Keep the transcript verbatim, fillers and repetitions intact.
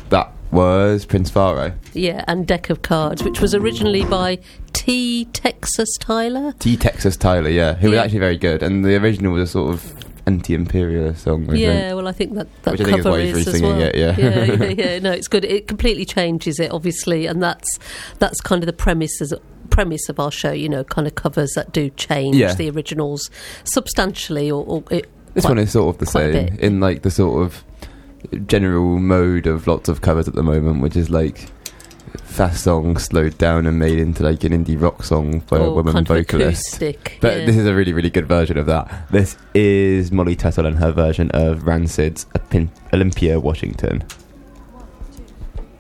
That was Prince Faro. Yeah, and Deck of Cards, which was originally by T. Texas Tyler. T. Texas Tyler, yeah, who Yeah. was actually very good. And the original was a sort of anti-imperialist song, I Yeah, think. well, I think that, that Which I think is cover why he's is, as re-singing well. it, yeah. yeah, yeah, yeah. No, it's good. It completely changes it, obviously, and that's that's kind of the premise as premise of our show. You know, kind of covers that do change Yeah. the originals substantially, or, or it, This quite- one is sort of the quite a same bit. in like the sort of general mode of lots of covers at the moment, which is like fast songs slowed down and made into like an indie rock song by a or woman kind of vocalist. acoustic, But yeah. this is a really, really good version of that. This is Molly Tuttle and her version of Rancid's Opin- Olympia, Washington.